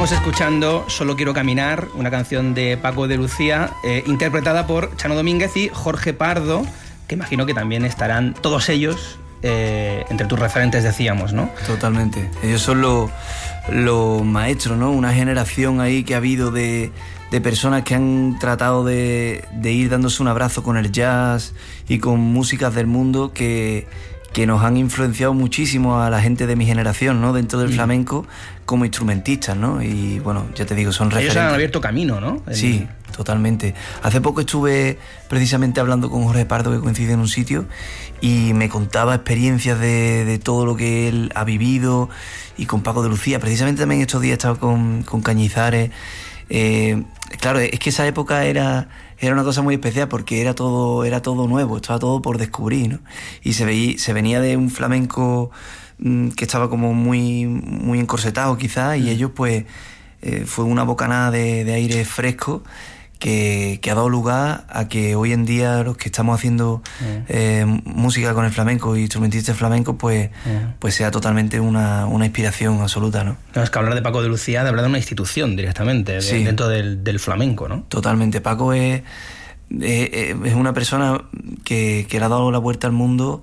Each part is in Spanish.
Estamos escuchando Solo quiero caminar, una canción de Paco de Lucía, interpretada por Chano Domínguez y Jorge Pardo, que imagino que también estarán todos ellos entre tus referentes, decíamos, ¿no? Totalmente. Ellos son los maestros, ¿no? Una generación ahí que ha habido de personas que han tratado de ir dándose un abrazo con el jazz y con músicas del mundo que nos han influenciado muchísimo a la gente de mi generación, ¿no? Dentro del flamenco, como instrumentistas, ¿no? Y bueno, ya te digo, son referentes. Ellos han abierto camino, ¿no? Sí, totalmente. Hace poco estuve precisamente hablando con Jorge Pardo, que coincide en un sitio, y me contaba experiencias de todo lo que él ha vivido, y con Paco de Lucía. Precisamente también estos días estaba con Cañizares. Claro, es que esa época era una cosa muy especial porque era todo nuevo, estaba todo por descubrir, ¿no? Y se venía de un flamenco que estaba como muy, muy encorsetado quizás, y ellos pues fue una bocanada de aire fresco que ha dado lugar a que hoy en día los que estamos haciendo música con el flamenco y instrumentistas flamencos pues sea totalmente una inspiración absoluta, ¿no? No, es que hablar de Paco de Lucía, de hablar de una institución directamente, sí, dentro del flamenco, ¿no? Totalmente. Paco es una persona que le ha dado la vuelta al mundo,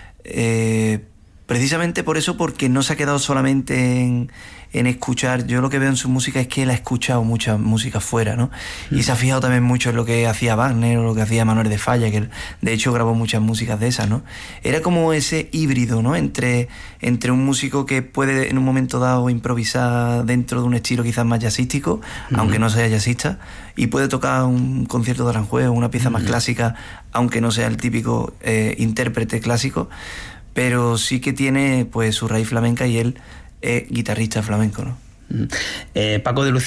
precisamente por eso, porque no se ha quedado solamente en escuchar. Yo lo que veo en su música es que él ha escuchado mucha música fuera, ¿no? Y se ha fijado también mucho en lo que hacía Wagner o lo que hacía Manuel de Falla, que él, de hecho, grabó muchas músicas de esas, ¿no? Era como ese híbrido, ¿no? Entre un músico que puede en un momento dado improvisar dentro de un estilo quizás más jazzístico, aunque no sea jazzista, y puede tocar un concierto de Aranjuez o una pieza más clásica, aunque no sea el típico intérprete clásico, pero sí que tiene pues su raíz flamenca, y él es guitarrista flamenco, ¿no? Paco de Lucía